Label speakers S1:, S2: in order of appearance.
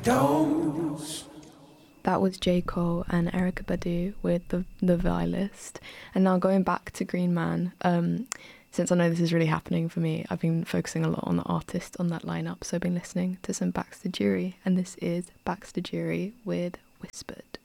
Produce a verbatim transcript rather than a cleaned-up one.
S1: That was J. Cole and Erykah Badu with the the Vilest. And now going back to Green Man, um, since I know this is really happening for me, I've been focusing a lot on the artist on that lineup. So I've been listening to some Baxter Jury, and this is Baxter Jury with Whispered.